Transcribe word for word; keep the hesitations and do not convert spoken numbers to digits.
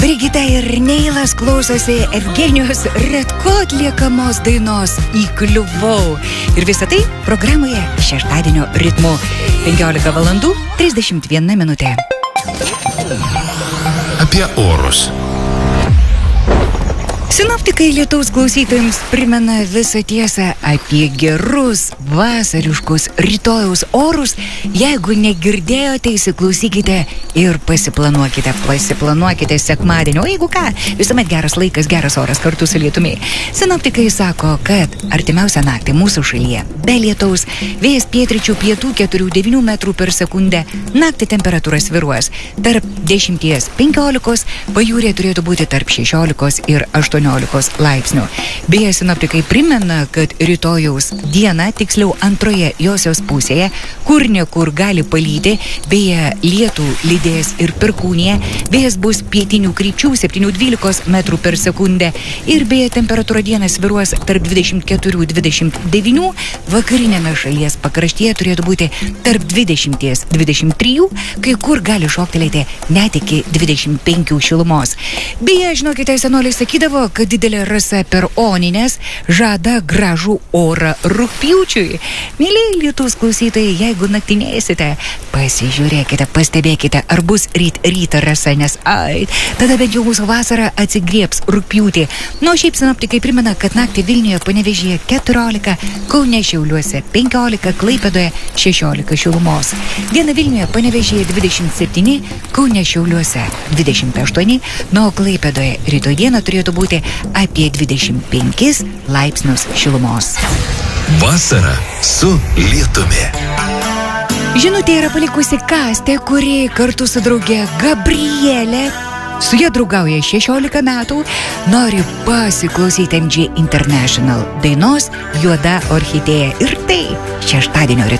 Brigita ir Neilas klausosi Evgenijos Redko atliekamos dainos Įkliuvau. Ir visą tai programoje šeštadienio ritmu. penkiolika valandų trisdešimt viena minutė. Apie orus. Sinoptikai lietaus klausytojams primena visą tiesą apie gerus, vasariškus rytojaus orus. Jeigu negirdėjote, įsiklausykite ir pasiplanuokite, pasiplanuokite sekmadienį. O jeigu ką, visuomet geras laikas, geras oras kartu su lietumi. Sinoptikai sako, kad artimiausią naktį mūsų šalyje be lietaus, vėjas pietryčių pietų keturių devynių metrų per sekundę, naktį temperatūra svyruos tarp dešimties penkiolikos, pajūrė turėtų būti tarp šešiolikos ir aštuoniolikos laipsnių. Beje, sinoptikai primena, kad rytojaus dieną, tiksliau antroje josios pusėje, kur nekur gali palyti, beje, lietų lydės ir perkūnija, vėjas bus pietinių krypčių septynių dvylikos metrų per sekundę ir beje, temperatūra dieną svyruos tarp dvidešimt keturių dvidešimt devynių, vakarinėme šalies pakraštyje turėtų būti tarp dvidešimt dvidešimt trijų, kai kur gali šoktelėti net iki dvidešimt penkių šilumos. Beje, žinokite, senoliai sakydavo, kad didelė rasa per Onines žada gražų orą rugpjūčiui. Mėlyje lietus klausytojai, jeigu naktinėsite, pasižiūrėkite, pastebėkite, ar bus ryt rytą rasa, nes ai, tada bent jau mūsų vasara atsigriebs rugpjūtį. Nu, šiaip sinoptikai primena, kad naktį Vilniuje, Panevėžyje keturiolika, Kaune, Šiauliuose penkiolika, Klaipėdoje šešiolika šilumos. Diena Vilniuje, Panevėžyje dvidešimt septyni, Kaune, Šiauliuose dvidešimt aštuoni, na, o Klaipėdoje rytoj dieną turėtų būti apie dvidešimt penkis laipsnius šilumos. Vasara su lietumi. Žinutė yra palikusi Kastė, kuri kartu su drauge Gabrielė, su ja draugauja šešiolika metų, nori pasiklausyti M G International dainos Juoda orchidėja. Ir tai šeštadienio ritmas.